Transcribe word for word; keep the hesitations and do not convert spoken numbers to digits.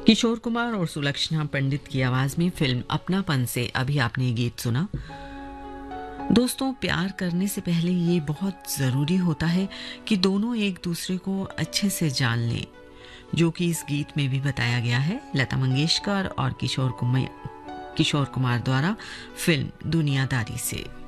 किशोर कुमार और सुलक्षणा पंडित की आवाज में फिल्म अपनापन से अभी आपने ये गीत सुना। दोस्तों, प्यार करने से पहले ये बहुत ज़रूरी होता है कि दोनों एक दूसरे को अच्छे से जान लें, जो कि इस गीत में भी बताया गया है। लता मंगेशकर और किशोर कुमार किशोर कुमार द्वारा फिल्म दुनियादारी से।